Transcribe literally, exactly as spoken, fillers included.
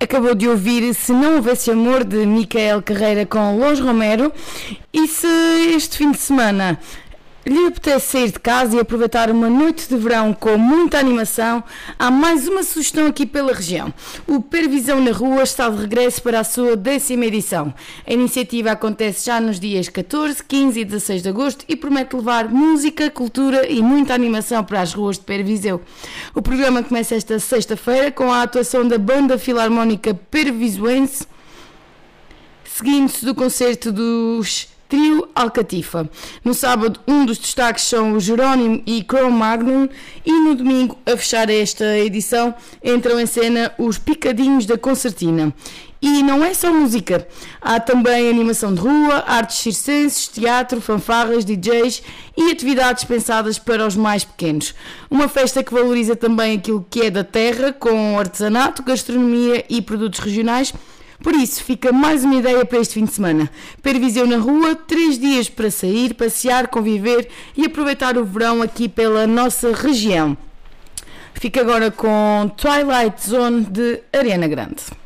Acabou de ouvir Se Não Houvesse Amor, de Micael Carreira com Los Romero. E se este fim de semana lhe apetece sair de casa e aproveitar uma noite de verão com muita animação, há mais uma sugestão aqui pela região. O Pervisão na Rua está de regresso para a sua décima edição. A iniciativa acontece já nos dias catorze, quinze e dezasseis de agosto e promete levar música, cultura e muita animação para as ruas de Perviseu. O programa começa esta sexta-feira com a atuação da Banda Filarmónica Pervisoense, seguindo-se do concerto dos Trio Alcatifa. No sábado, um dos destaques são o Jerónimo e Cro-Magnon, e no domingo, a fechar esta edição, entram em cena os Picadinhos da Concertina. E não é só música, há também animação de rua, artes circenses, teatro, fanfarras, D Js e atividades pensadas para os mais pequenos. Uma festa que valoriza também aquilo que é da terra, com artesanato, gastronomia e produtos regionais. Por isso, fica mais uma ideia para este fim de semana. Perviseu na Rua, três dias para sair, passear, conviver e aproveitar o verão aqui pela nossa região. Fica agora com Twilight Zone de Ariana Grande.